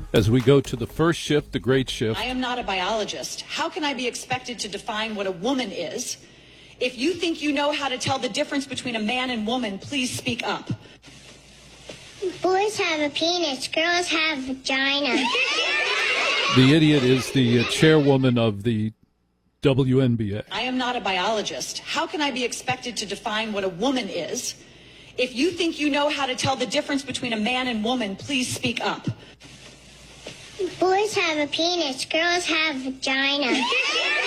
As we go to the first shift, the great shift. I am not a biologist. How can I be expected to define what a woman is? If you think you know how to tell the difference between a man and woman, please speak up. Boys have a penis, girls have vagina. The idiot is the chairwoman of the WNBA. I am not a biologist. How can I be expected to define what a woman is? If you think you know how to tell the difference between a man and woman, please speak up. Boys have a penis, girls have vagina.